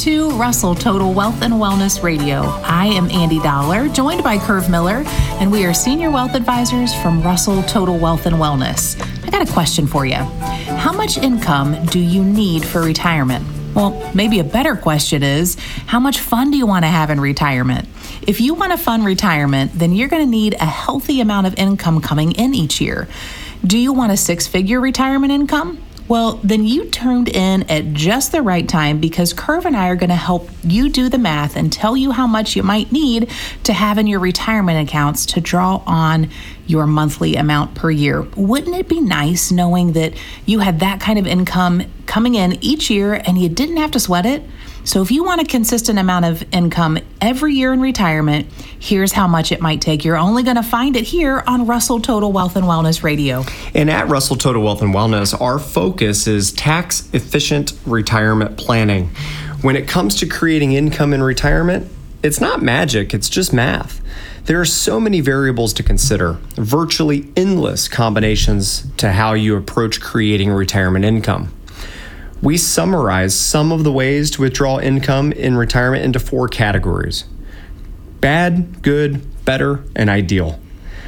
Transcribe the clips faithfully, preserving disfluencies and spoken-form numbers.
to Russell Total Wealth and Wellness Radio. I am Andy Dollar, joined by Curve Miller, and we are senior wealth advisors from Russell Total Wealth and Wellness. I got a question for you. How much income do you need for retirement? Well, maybe a better question is, how much fun do you want to have in retirement? If you want a fun retirement, then you're going to need a healthy amount of income coming in each year. Do you want a six-figure retirement income? Well, then you tuned in at just the right time, because Curve and I are going to help you do the math and tell you how much you might need to have in your retirement accounts to draw on your monthly amount per year. Wouldn't it be nice knowing that you had that kind of income coming in each year and you didn't have to sweat it? So if you want a consistent amount of income every year in retirement, here's how much it might take. You're only going to find it here on Russell Total Wealth and Wellness Radio. And at Russell Total Wealth and Wellness, our focus is tax-efficient retirement planning. When it comes to creating income in retirement, it's not magic, it's just math. There are so many variables to consider, virtually endless combinations to how you approach creating retirement income. We summarize some of the ways to withdraw income in retirement into four categories: bad, good, better, and ideal.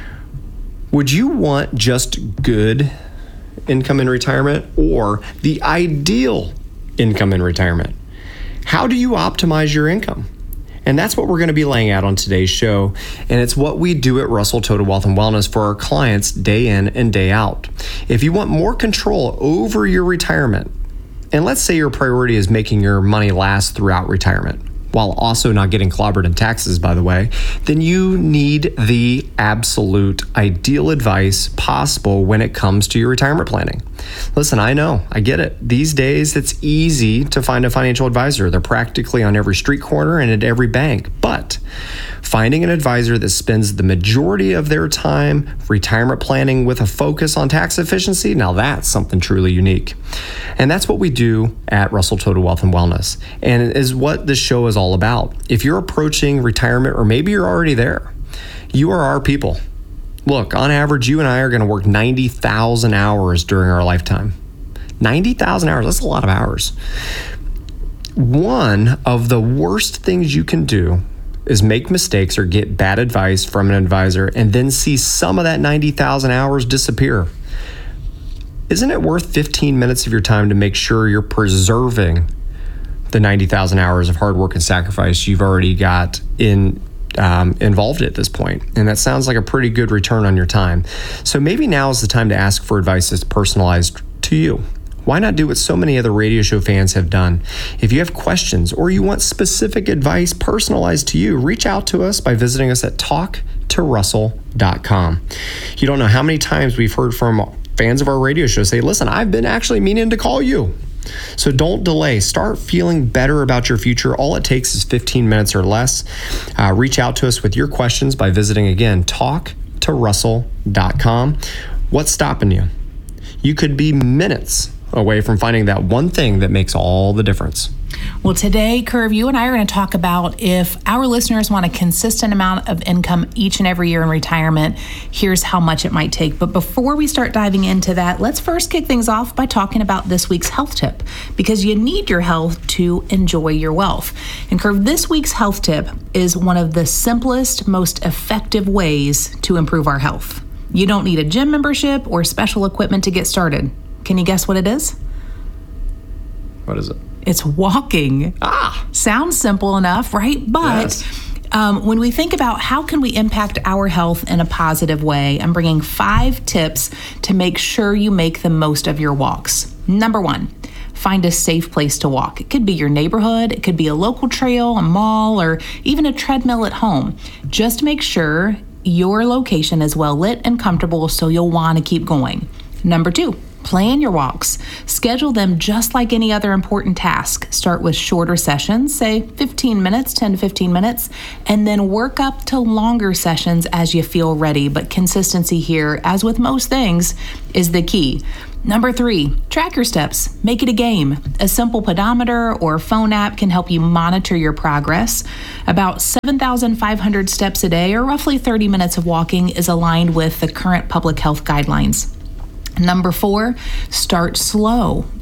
Would you want just good income in retirement or the ideal income in retirement? How do you optimize your income? And that's what we're going to be laying out on today's show. And it's what we do at Russell Total Wealth and Wellness for our clients day in and day out. If you want more control over your retirement, and let's say your priority is making your money last throughout retirement, while also not getting clobbered in taxes, by the way, then you need the absolute ideal advice possible when it comes to your retirement planning. Listen, I know, I get it. These days, it's easy to find a financial advisor. They're practically on every street corner and at every bank. But finding an advisor that spends the majority of their time retirement planning with a focus on tax efficiency, now that's something truly unique. And that's what we do at Russell Total Wealth and Wellness, and is what this show is all about. If you're approaching retirement, or maybe you're already there, you are our people. Look, on average, you and I are going to work ninety thousand hours during our lifetime. ninety thousand hours, that's a lot of hours. One of the worst things you can do is make mistakes or get bad advice from an advisor and then see some of that ninety thousand hours disappear. Isn't it worth fifteen minutes of your time to make sure you're preserving the ninety thousand hours of hard work and sacrifice you've already got in um, involved at this point? And that sounds like a pretty good return on your time. So maybe now is the time to ask for advice that's personalized to you. Why not do what so many other radio show fans have done? If you have questions or you want specific advice personalized to you, reach out to us by visiting us at talk to russell dot com. You don't know how many times we've heard from fans of our radio show say, listen, I've been actually meaning to call you. So don't delay. Start feeling better about your future. All it takes is fifteen minutes or less. Uh, reach out to us with your questions by visiting, again, talk to russell dot com. What's stopping you? You could be minutes away from finding that one thing that makes all the difference. Well, today, Curve, you and I are going to talk about if our listeners want a consistent amount of income each and every year in retirement, here's how much it might take. But before we start diving into that, let's first kick things off by talking about this week's health tip, because you need your health to enjoy your wealth. And Curve, this week's health tip is one of the simplest, most effective ways to improve our health. You don't need a gym membership or special equipment to get started. Can you guess what it is? What is it? It's walking. Ah! Sounds simple enough, right? But Yes. um, when we think about how can we impact our health in a positive way, I'm bringing five tips to make sure you make the most of your walks. Number one, find a safe place to walk. It could be your neighborhood, it could be a local trail, a mall, or even a treadmill at home. Just make sure your location is well lit and comfortable so you'll want to keep going. Number two, plan your walks. Schedule them just like any other important task. Start with shorter sessions, say fifteen minutes, ten to fifteen minutes, and then work up to longer sessions as you feel ready. But consistency here, as with most things, is the key. Number three, track your steps. Make it a game. A simple pedometer or phone app can help you monitor your progress. About seven thousand five hundred steps a day, or roughly thirty minutes of walking, is aligned with the current public health guidelines. Number four, start slow.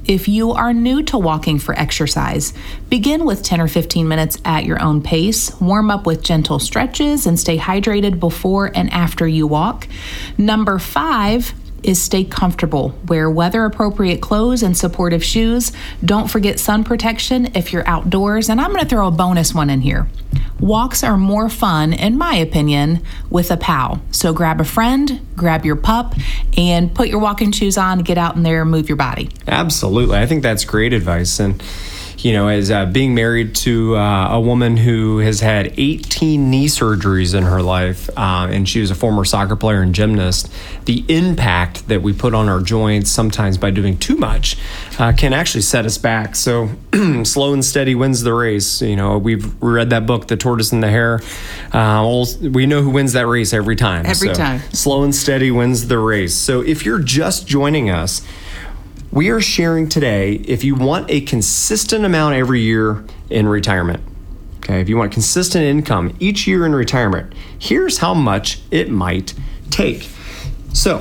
If you are new to walking for exercise, begin with ten or fifteen minutes at your own pace. Warm up with gentle stretches and stay hydrated before and after you walk. Number five is stay comfortable. Wear weather-appropriate clothes and supportive shoes. Don't forget sun protection if you're outdoors. And I'm going to throw a bonus one in here. Walks are more fun, in my opinion, with a pal. So grab a friend, grab your pup, and put your walking shoes on, get out in there and move your body. Absolutely. I think that's great advice. And you know, as uh, being married to uh, a woman who has had eighteen knee surgeries in her life, uh, and she was a former soccer player and gymnast, the impact that we put on our joints sometimes by doing too much uh, can actually set us back. So slow and steady wins the race. You know, we've read that book, The Tortoise and the Hare. Uh, well, we know who wins that race every time. Every so time. Slow and steady wins the race. So if you're just joining us, we are sharing today if you want a consistent amount every year in retirement. Okay, if you want consistent income each year in retirement, here's how much it might take. So,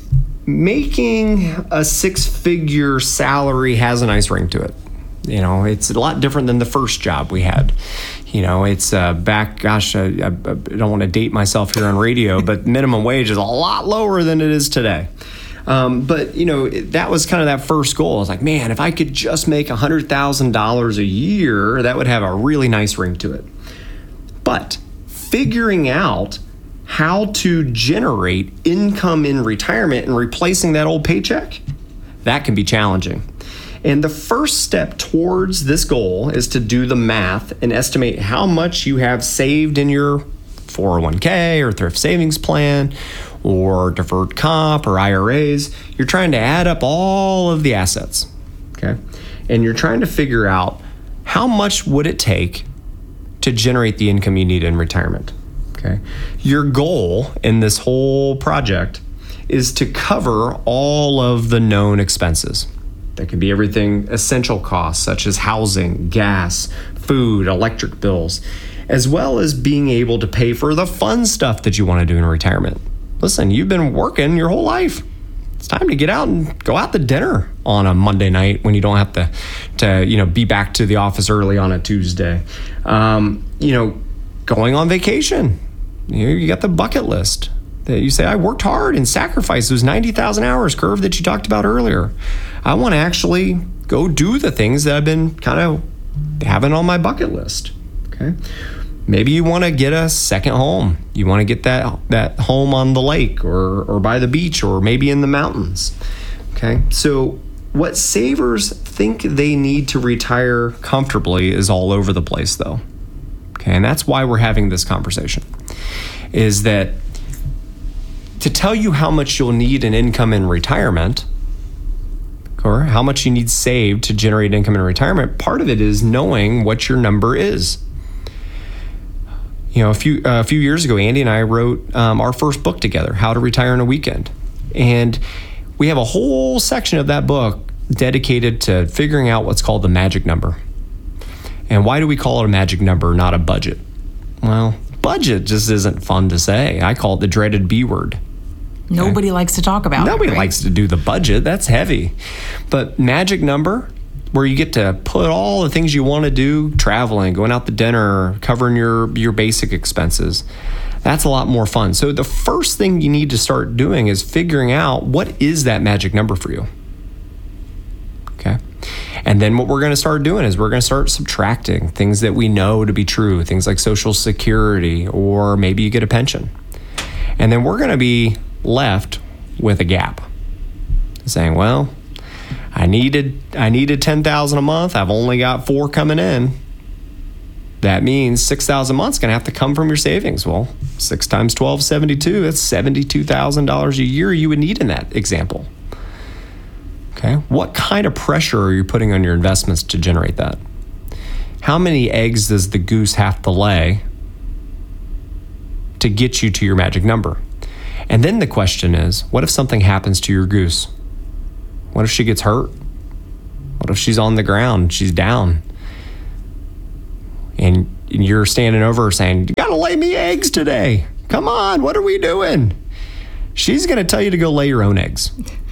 making a six-figure salary has a nice ring to it. You know, it's a lot different than the first job we had. You know, it's uh, back, gosh, I, I, I don't want to date myself here on radio, but minimum wage is a lot lower than it is today. Um, but, you know, that was kind of that first goal. I was like, man, if I could just make one hundred thousand dollars a year, that would have a really nice ring to it. But figuring out how to generate income in retirement and replacing that old paycheck, that can be challenging. And the first step towards this goal is to do the math and estimate how much you have saved in your four oh one k or thrift savings plan or deferred comp or I R As. You're trying to add up all of the assets, okay? And you're trying to figure out how much would it take to generate the income you need in retirement, okay? Your goal in this whole project is to cover all of the known expenses. That could be everything essential costs such as housing, gas, food, electric bills, as well as being able to pay for the fun stuff that you want to do in retirement. Listen, you've been working your whole life. It's time to get out and go out to dinner on a Monday night when you don't have to, to you know, be back to the office early on a Tuesday. Um, you know, going on vacation. You know, you got the bucket list that you say, I worked hard and sacrificed those ninety thousand hours curve that you talked about earlier. I want to actually go do the things that I've been kind of having on my bucket list. Okay. Maybe you want to get a second home. You want to get that that home on the lake or, or by the beach or maybe in the mountains. Okay, so what savers think they need to retire comfortably is all over the place though. Okay, and that's why we're having this conversation, is that to tell you how much you'll need in income in retirement or how much you need saved to generate income in retirement, part of it is knowing what your number is. You know, a few uh, a few years ago, Andy and I wrote um, our first book together, How to Retire in a Weekend. And we have a whole section of that book dedicated to figuring out what's called the magic number. And why do we call it a magic number, not a budget? Well, budget just isn't fun to say. I call it the dreaded B word. Nobody okay. likes to talk about Nobody it. Nobody right? likes to do the budget. That's heavy. But magic number, where you get to put all the things you want to do, traveling, going out to dinner, covering your, your basic expenses. That's a lot more fun. So the first thing you need to start doing is figuring out what is that magic number for you. Okay. And then what we're going to start doing is we're going to start subtracting things that we know to be true, things like Social Security, or maybe you get a pension. And then we're going to be left with a gap, saying, well, I needed I needed ten thousand dollars a month. I've only got four coming in. That means six thousand dollars a month is going to have to come from your savings. Well, six times twelve, seventy-two. That's seventy-two thousand dollars a year you would need in that example. Okay, what kind of pressure are you putting on your investments to generate that? How many eggs does the goose have to lay to get you to your magic number? And then the question is, what if something happens to your goose? What if she gets hurt? What if she's on the ground, she's down? And you're standing over her saying, you gotta lay me eggs today. Come on, what are we doing? She's gonna tell you to go lay your own eggs.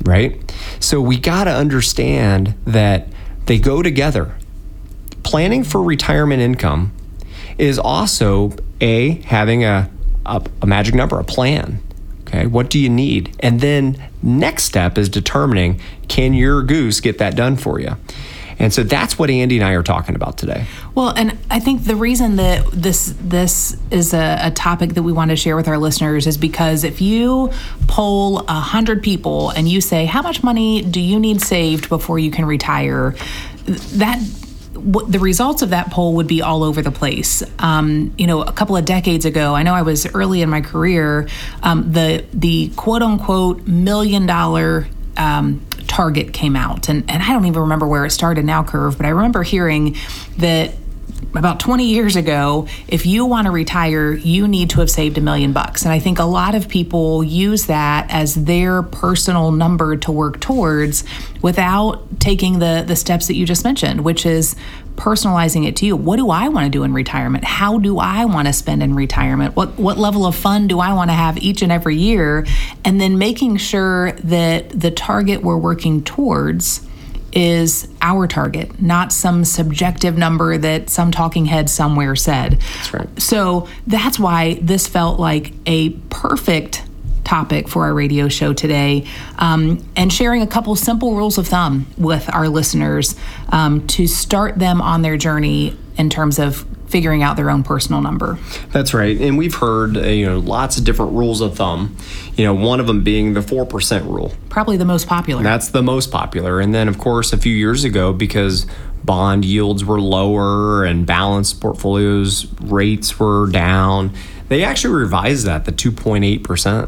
right? So we got to understand that they go together. Planning for retirement income is also a having a, a, a magic number, a plan. Okay, what do you need? And then next step is determining, can your goose get that done for you? And so that's what Andy and I are talking about today. Well, and I think the reason that this this is a, a topic that we want to share with our listeners is because if you poll one hundred people and you say, how much money do you need saved before you can retire, that the results of that poll would be all over the place. Um, you know, a couple of decades ago, I know I was early in my career, um, the the quote unquote million dollar um, target came out. And, and I don't even remember where it started now, Curve, but I remember hearing that about twenty years ago, if you want to retire, you need to have saved a million bucks. And I think a lot of people use that as their personal number to work towards without taking the, the steps that you just mentioned, which is personalizing it to you. What do I want to do in retirement? How do I want to spend in retirement? What what level of fun do I want to have each and every year? And then making sure that the target we're working towards is our target, not some subjective number that some talking head somewhere said. That's right. So that's why this felt like a perfect topic for our radio show today, um, and sharing a couple simple rules of thumb with our listeners um, to start them on their journey in terms of figuring out their own personal number. That's right. And we've heard, uh, you know, lots of different rules of thumb, you know, one of them being the four percent rule. Probably the most popular. That's the most popular. And then, of course, a few years ago, because bond yields were lower and balanced portfolios rates were down, they actually revised that to two point eight percent.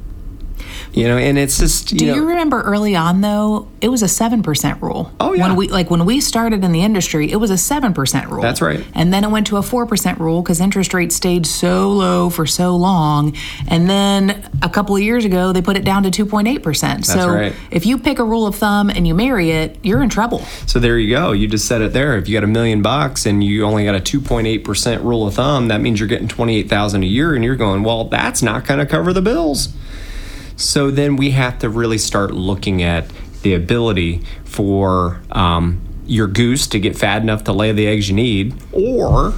You know, and it's just, you Do know, you remember early on, though, it was a seven percent rule? Oh, yeah. When we, like when we started in the industry, it was a seven percent rule. That's right. And then it went to a four percent rule because interest rates stayed so low for so long. And then a couple of years ago, they put it down to two point eight percent. That's so right. If you pick a rule of thumb and you marry it, you're in trouble. So there you go. You just said it there. If you got a million bucks and you only got a two point eight percent rule of thumb, that means you're getting twenty-eight thousand dollars a year, and you're going, well, that's not going to cover the bills. So then we have to really start looking at the ability for um, your goose to get fat enough to lay the eggs you need, or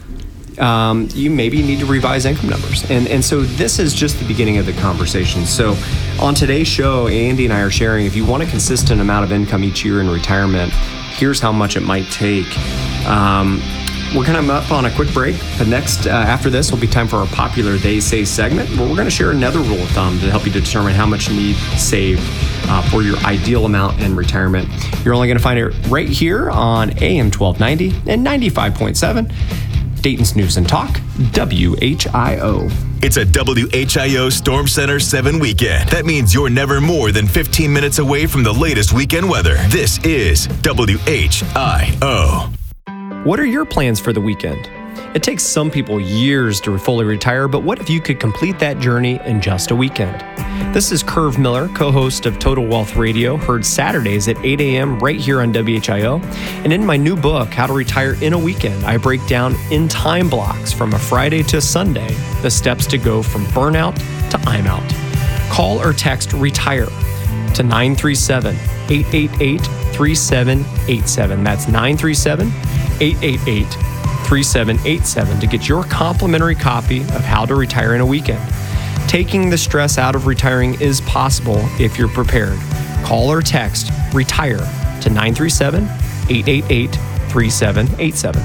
um, you maybe need to revise income numbers. And and so this is just the beginning of the conversation. So on today's show, Andy and I are sharing, if you want a consistent amount of income each year in retirement, here's how much it might take. Um, We're going to come up on a quick break. The next, uh, after this, will be time for our popular They Say segment, where we're going to share another rule of thumb to help you determine how much you need saved uh, for your ideal amount in retirement. You're only going to find it right here on A M twelve ninety and ninety-five point seven, Dayton's News and Talk, W H I O. It's a W H I O Storm Center seven weekend. That means you're never more than fifteen minutes away from the latest weekend weather. This is W H I O. What are your plans for the weekend? It takes some people years to fully retire, but what if you could complete that journey in just a weekend? This is Curve Miller, co-host of Total Wealth Radio, heard Saturdays at eight a.m. right here on W H I O. And in my new book, How to Retire in a Weekend, I break down in time blocks from a Friday to Sunday the steps to go from burnout to I'm out. Call or text RETIRE to nine three seven, eight eight eight, three seven eight seven. That's nine three seven, eight eight eight, three seven eight seven to get your complimentary copy of How to Retire in a Weekend. Taking the stress out of retiring is possible if you're prepared. Call or text RETIRE to nine three seven, eight eight eight, three seven eight seven.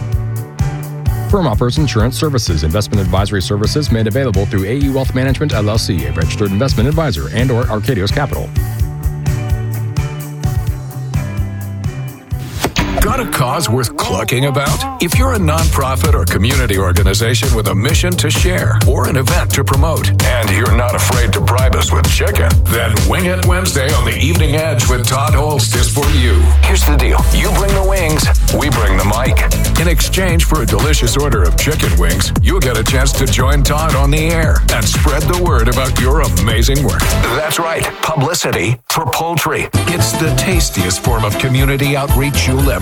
Firm offers insurance services. Investment advisory services made available through A E Wealth Management, L L C, a registered investment advisor, and or Arcadios Capital. Got a cause worth clucking about? If you're a nonprofit or community organization with a mission to share or an event to promote, and you're not afraid to bribe us with chicken, then Wing It Wednesday on the Evening Edge with Todd Holst is for you. Here's the deal. You bring the wings, we bring the mic. In exchange for a delicious order of chicken wings, you'll get a chance to join Todd on the air and spread the word about your amazing work. That's right. Publicity for poultry. It's the tastiest form of community outreach you'll ever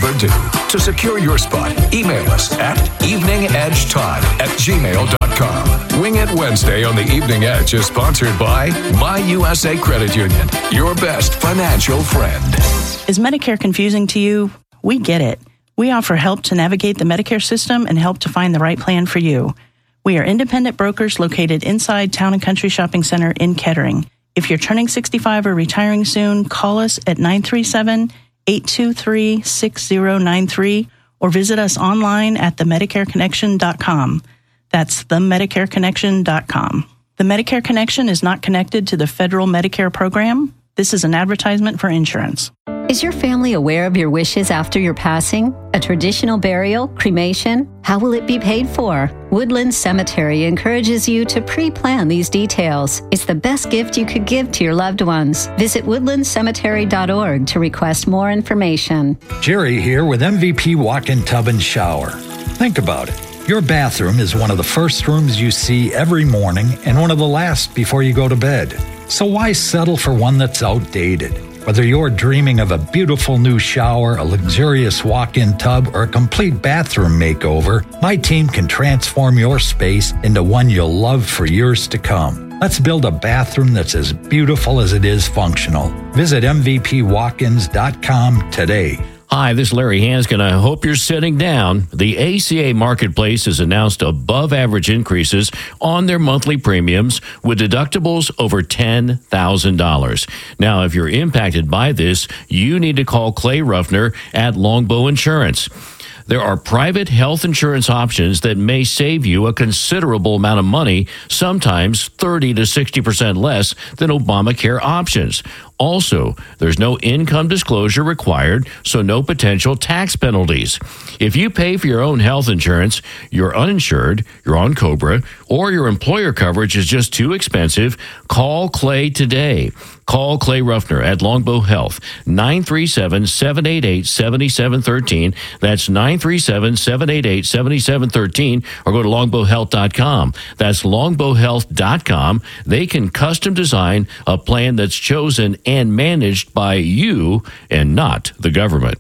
never do. To secure your spot, email us at eveningedgetime at gmail dot com. Wing It Wednesday on the Evening Edge is sponsored by My U S A Credit Union, your best financial friend. Is Medicare confusing to you? We get it. We offer help to navigate the Medicare system and help to find the right plan for you. We are independent brokers located inside Town and Country Shopping Center in Kettering. If you're turning sixty-five or retiring soon, call us at nine three seven, eight two three, six zero nine three or visit us online at the medicare connection dot com. That's the medicare connection dot com. The Medicare Connection is not connected to the federal Medicare program. This is an advertisement for insurance. Is your family aware of your wishes after your passing? A traditional burial? Cremation? How will it be paid for? Woodland Cemetery encourages you to pre-plan these details. It's the best gift you could give to your loved ones. Visit woodland cemetery dot org to request more information. Jerry here with M V P Walk-In Tub and Shower. Think about it. Your bathroom is one of the first rooms you see every morning and one of the last before you go to bed. So why settle for one that's outdated? Whether you're dreaming of a beautiful new shower, a luxurious walk-in tub, or a complete bathroom makeover, my team can transform your space into one you'll love for years to come. Let's build a bathroom that's as beautiful as it is functional. Visit M V P walk ins dot com today. Hi, this is Larry Hanskin. I hope you're sitting down. The A C A Marketplace has announced above-average increases on their monthly premiums with deductibles over ten thousand dollars. Now, if you're impacted by this, you need to call Clay Ruffner at Longbow Insurance. There are private health insurance options that may save you a considerable amount of money, sometimes thirty to sixty percent less than Obamacare options. Also, there's no income disclosure required, so no potential tax penalties. If you pay for your own health insurance, you're uninsured, you're on COBRA, or your employer coverage is just too expensive, call Clay today. Call Clay Ruffner at Longbow Health, nine three seven, seven eight eight, seven seven one three. That's nine three seven, seven eight eight, seven seven one three, or go to longbow health dot com. That's longbow health dot com. They can custom design a plan that's chosen and managed by you and not the government.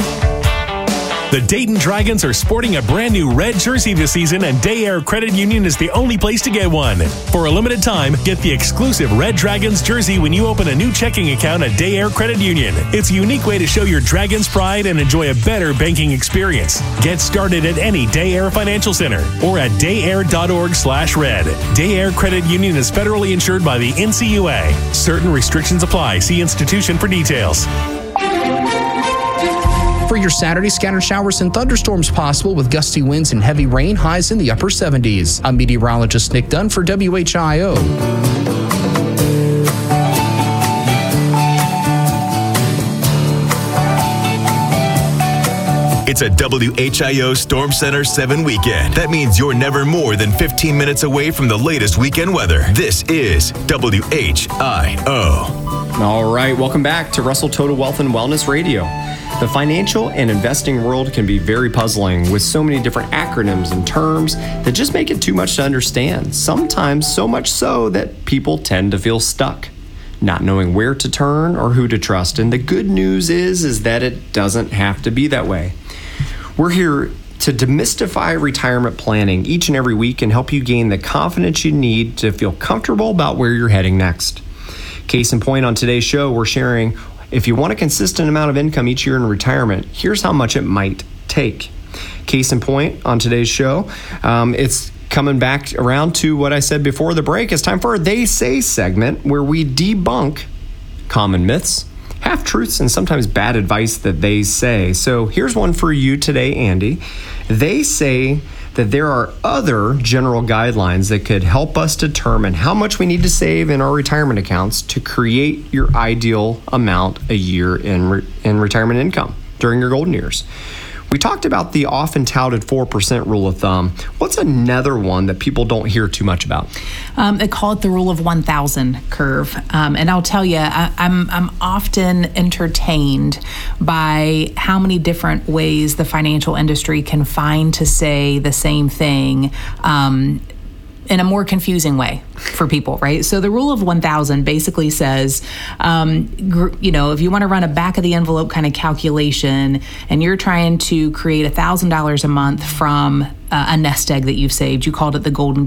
The Dayton Dragons are sporting a brand new red jersey this season, and Day Air Credit Union is the only place to get one. For a limited time, get the exclusive Red Dragons jersey when you open a new checking account at Day Air Credit Union. It's a unique way to show your Dragons pride and enjoy a better banking experience. Get started at any Day Air Financial Center or at dayair dot org slash red. Day Air Credit Union is federally insured by the N C U A. Certain restrictions apply. See institution for details. For your Saturday, scattered showers and thunderstorms possible with gusty winds and heavy rain, highs in the upper seventies. I'm meteorologist Nick Dunn for W H I O. It's a W H I O Storm Center seven weekend. That means you're never more than fifteen minutes away from the latest weekend weather. This is W H I O. All right, welcome back to Russell Total Wealth and Wellness Radio. The financial and investing world can be very puzzling with so many different acronyms and terms that just make it too much to understand. Sometimes so much so that people tend to feel stuck, not knowing where to turn or who to trust. And the good news is, is that it doesn't have to be that way. We're here to demystify retirement planning each and every week and help you gain the confidence you need to feel comfortable about where you're heading next. Case in point, on today's show, we're sharing if you want a consistent amount of income each year in retirement, here's how much it might take. Case in point, on today's show, um, it's coming back around to what I said before the break. It's time for our They Say segment where we debunk common myths, half-truths, and sometimes bad advice that they say. So here's one for you today, Andy. They say that there are other general guidelines that could help us determine how much we need to save in our retirement accounts to create your ideal amount a year in, re- in retirement income during your golden years. We talked about the often touted four percent rule of thumb. What's another one that people don't hear too much about? Um, they call it the rule of one thousand curve. Um, and I'll tell you, I, I'm, I'm often entertained by how many different ways the financial industry can find to say the same thing. Um, in a more confusing way for people, right? So the rule of one thousand basically says, um, gr- you know, if you want to run a back of the envelope kind of calculation and you're trying to create one thousand dollars a month from uh, a nest egg that you've saved, you called it the golden